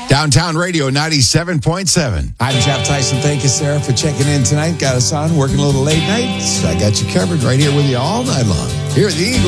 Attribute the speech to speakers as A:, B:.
A: Downtown Radio 97.7.
B: I'm Jeff Tyson. Thank you, Sarah, for checking in tonight. Got us on, working a little late night. I got you covered right here with you all night long. Here at the Eagle